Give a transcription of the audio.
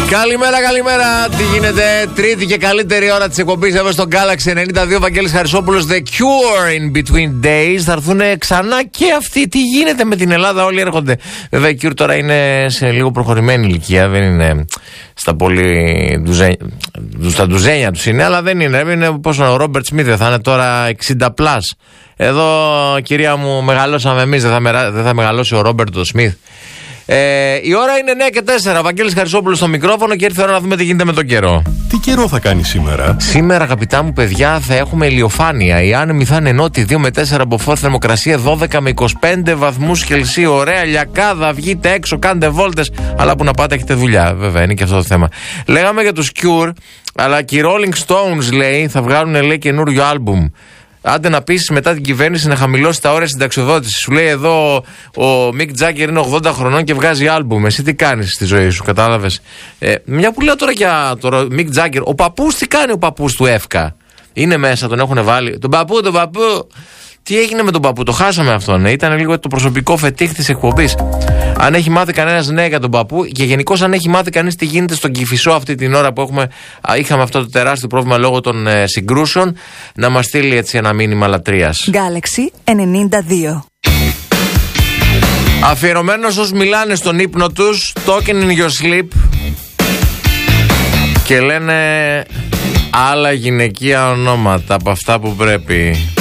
Καλημέρα, καλημέρα. Τι γίνεται, τρίτη και καλύτερη ώρα της εκπομπής εδώ στο Galaxy 92. Βαγγέλης Χαρισόπουλος, The Cure in Between Days. Θα έρθουν ξανά και αυτοί. Τι γίνεται με την Ελλάδα, όλοι έρχονται. Βέβαια, η Cure τώρα είναι σε λίγο προχωρημένη ηλικία. Δεν είναι στα πολύ στα ντουζένια τους είναι, αλλά δεν είναι. Είναι πόσο ο Ρόμπερτ Σμιθ θα είναι τώρα 60+. Εδώ, κυρία μου, μεγαλώσαμε εμείς. Δεν θα μεγαλώσει ο Ρόμπερτ ο Σμιθ. Η ώρα είναι 9:04. Βαγγέλης Χαρισόπουλος στο μικρόφωνο και ήρθε η ώρα να δούμε τι γίνεται με τον καιρό. Τι καιρό θα κάνει σήμερα? Σήμερα, αγαπητά μου παιδιά, θα έχουμε ηλιοφάνεια. Οι άνεμοι θα είναι νότιοι 2 με 4 από φόρ, θερμοκρασία 12 με 25 βαθμούς Κελσίου. Ωραία λιακάδα, βγείτε έξω, κάντε βόλτες. Αλλά που να πάτε, έχετε δουλειά. Βέβαια, είναι και αυτό το θέμα. Λέγαμε για τους Cure, αλλά και οι Rolling Stones, λέει, θα βγάλουν, λέει, καινούριο άλμπουμ. Άντε να πεις μετά την κυβέρνηση να χαμηλώσει τα όρια συνταξιοδότηση. Σου λέει εδώ ο Μικ Τζάκερ είναι 80 χρονών και βγάζει άλμπουμ. Εσύ τι κάνεις στη ζωή σου, κατάλαβες? Μια που λέω τώρα για τον Μικ Τζάκερ, ο παππούς τι κάνει, ο παππούς του ΕΦΚΑ? Είναι μέσα, τον έχουν βάλει. Τον παππού. Τι έγινε με τον παππού, το χάσαμε αυτόν. Ήταν λίγο το προσωπικό φετίχ της εκπομπής. Αν έχει μάθει κανένας νέα για τον παππού και γενικώς αν έχει μάθει κανείς τι γίνεται στον Κηφισό αυτή την ώρα που είχαμε αυτό το τεράστιο πρόβλημα λόγω των συγκρούσεων, να μας στείλει έτσι ένα μήνυμα λατρείας. Galaxy 92. Αφιερωμένος όσους μιλάνε στον ύπνο τους, talking in your sleep, και λένε άλλα γυναικεία ονόματα από αυτά που πρέπει.